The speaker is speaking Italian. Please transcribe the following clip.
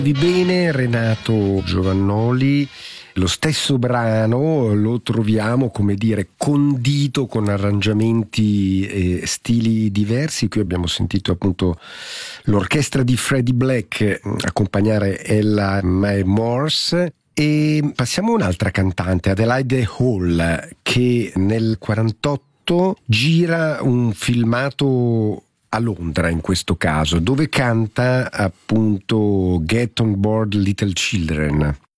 Di bene Renato Giovannoli, lo stesso brano lo troviamo, come dire, condito con arrangiamenti e stili diversi. Qui abbiamo sentito appunto l'orchestra di Freddie Black accompagnare Ella Mae Morse. E passiamo a un'altra cantante, Adelaide Hall, che nel 48 gira un filmato a Londra, in questo caso, dove canta appunto Get on Board Little Children.